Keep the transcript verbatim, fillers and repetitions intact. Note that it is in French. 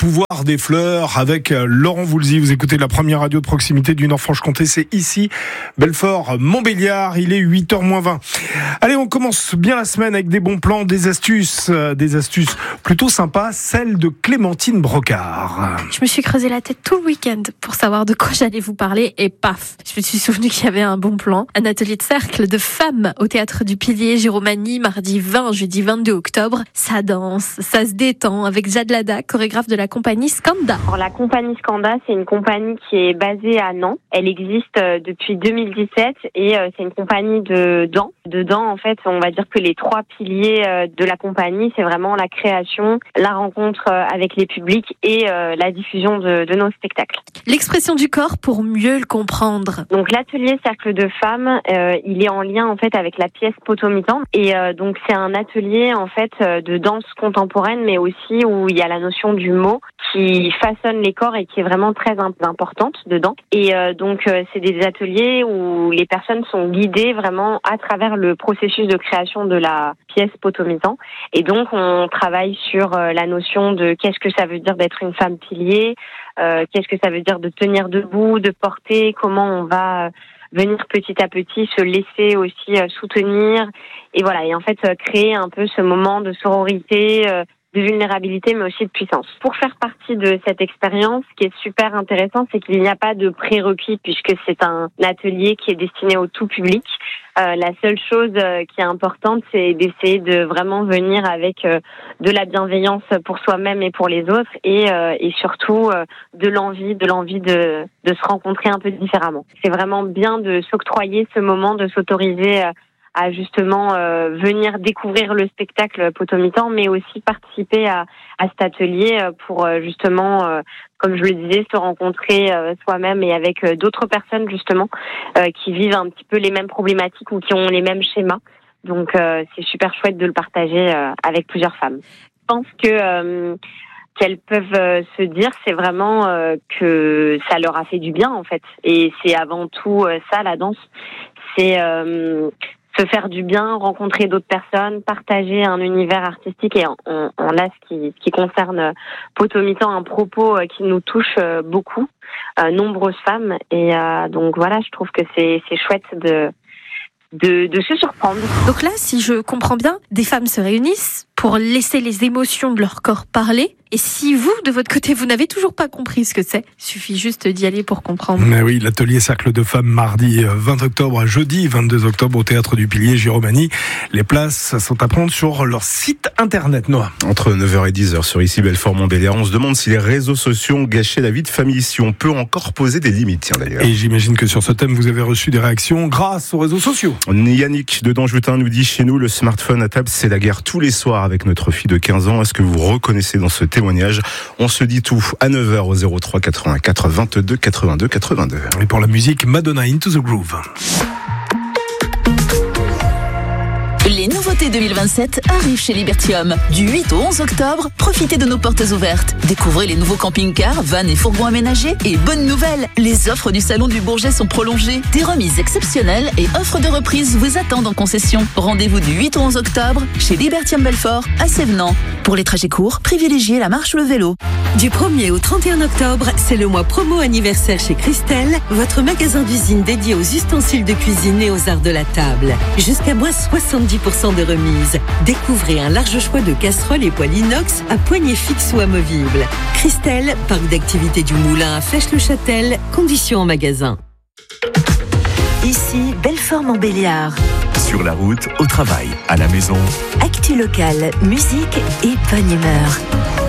pouvoir des fleurs avec Laurent Voulzy. Vous écoutez la première radio de proximité du Nord-Franche-Comté, c'est ici, Belfort-Montbéliard. Il est huit heures moins vingt. Allez, on commence bien la semaine avec des bons plans, des astuces, euh, des astuces plutôt sympas, celle de Clémentine Brocard. Je me suis creusé la tête tout le week-end pour savoir de quoi j'allais vous parler et paf, je me suis souvenu qu'il y avait un bon plan. Un atelier de cercle de femmes au théâtre du Pilier, Giromagny, mardi vingt, jeudi vingt-deux octobre. Ça danse, ça se détend avec Jade Lada, chorégraphe de la compagnie Skanda. Alors, la compagnie Skanda, c'est une compagnie qui est basée à Nantes. Elle existe depuis deux mille dix-sept et c'est une compagnie de danse. Dedans, en fait, on va dire que les trois piliers de la compagnie, c'est vraiment la création, la rencontre avec les publics et la diffusion de, de nos spectacles. L'expression du corps pour mieux le comprendre. Donc l'atelier Cercle de Femmes, euh, il est en lien en fait avec la pièce Potomitan et euh, donc c'est un atelier en fait de danse contemporaine, mais aussi où il y a la notion du mot qui façonne les corps et qui est vraiment très importante dedans. Et euh, donc euh, c'est des ateliers où les personnes sont guidées vraiment à travers le processus de création de la pièce Potomitan. Et donc on travaille sur euh, la notion de qu'est-ce que ça veut dire d'être une femme pilier, euh, qu'est-ce que ça veut dire de tenir debout, de porter, comment on va euh, venir petit à petit se laisser aussi euh, soutenir. Et voilà, et en fait euh, créer un peu ce moment de sororité, euh, de vulnérabilité, mais aussi de puissance. Pour faire partie de cette expérience, ce qui est super intéressant, c'est qu'il n'y a pas de prérequis puisque c'est un atelier qui est destiné au tout public. Euh, la seule chose euh, qui est importante, c'est d'essayer de vraiment venir avec euh, de la bienveillance pour soi-même et pour les autres, et, euh, et surtout euh, de l'envie, de l'envie de, de se rencontrer un peu différemment. C'est vraiment bien de s'octroyer ce moment, de s'autoriser euh, à justement euh, venir découvrir le spectacle Potomitan, mais aussi participer à, à cet atelier pour euh, justement, euh, comme je le disais, se rencontrer euh, soi-même et avec euh, d'autres personnes justement euh, qui vivent un petit peu les mêmes problématiques ou qui ont les mêmes schémas. Donc euh, c'est super chouette de le partager euh, avec plusieurs femmes. Je pense que euh, qu'elles peuvent euh, se dire, c'est vraiment euh, que ça leur a fait du bien en fait. Et c'est avant tout euh, ça, la danse. C'est euh, se faire du bien, rencontrer d'autres personnes, partager un univers artistique. Et on, on a ce qui, ce qui concerne Potomitan, un propos qui nous touche beaucoup, euh, nombreuses femmes. Et euh, donc voilà, je trouve que c'est, c'est chouette de, de, de se surprendre. Donc là, si je comprends bien, des femmes se réunissent pour laisser les émotions de leur corps parler. Et si vous, de votre côté, vous n'avez toujours pas compris ce que c'est, il suffit juste d'y aller pour comprendre. Mais oui, l'atelier Cercle de Femmes, mardi vingt octobre à jeudi vingt-deux octobre au théâtre du Pilier, Giromagny. Les places sont à prendre sur leur site internet, Noah. Entre neuf heures et dix heures sur ici Belfort-Montbéliard, on se demande si les réseaux sociaux ont gâché la vie de famille, si on peut encore poser des limites, tiens d'ailleurs. Et j'imagine que sur ce thème, vous avez reçu des réactions grâce aux réseaux sociaux. Yannick de Danjoutin nous dit, chez nous, le smartphone à table, c'est la guerre tous les soirs avec notre fille de quinze ans. Est-ce que vous reconnaissez dans ce témoignage? On se dit tout à neuf heures au zéro trois quatre-vingt-quatre vingt-deux quatre-vingt-deux quatre-vingt-deux. Et pour la musique, Madonna, Into the Groove. Les nouveautés deux mille vingt-sept arrivent chez Libertium. Du huit au onze octobre, profitez de nos portes ouvertes. Découvrez les nouveaux camping-cars, vannes et fourgons aménagés. Et bonne nouvelle, les offres du Salon du Bourget sont prolongées. Des remises exceptionnelles et offres de reprise vous attendent en concession. Rendez-vous du huit au onze octobre chez Libertium Belfort à Sévenant. Pour les trajets courts, privilégiez la marche ou le vélo. Du premier au trente et un octobre, c'est le mois promo anniversaire chez Christelle, votre magasin d'usine dédié aux ustensiles de cuisine et aux arts de la table. Jusqu'à moins soixante-dix pour cent de remise. Découvrez un large choix de casseroles et poêles inox à poignée fixe ou amovible. Christelle, parc d'activité du Moulin à Flèche-le-Châtel, conditions en magasin. Ici, Belfort-Montbéliard. Sur la route, au travail, à la maison. Actu locale, musique et bonne humeur.